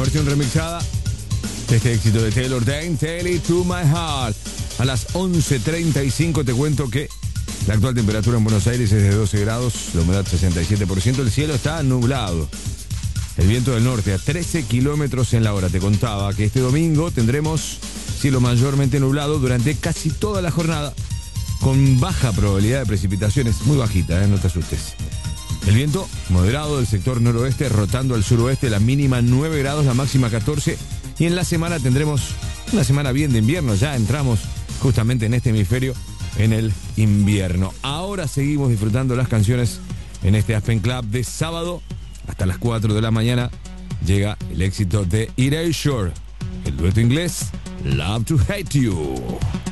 versión remixada de este éxito de Taylor Dayne, Tell It to My Heart. A las 11:35 te cuento que la actual temperatura en Buenos Aires es de 12 grados, la humedad 67%, el cielo está nublado. El viento del norte a 13 kilómetros en la hora. Te contaba que este domingo tendremos cielo mayormente nublado durante casi toda la jornada, con baja probabilidad de precipitaciones, muy bajita, no te asustes. El viento moderado del sector noroeste rotando al suroeste, la mínima 9 grados, la máxima 14. Y en la semana tendremos una semana bien de invierno, ya entramos justamente en este hemisferio en el invierno. Ahora seguimos disfrutando las canciones en este Aspen Club de sábado. Hasta las 4 de la mañana llega el éxito de Erasure, el dueto inglés Love to Hate You.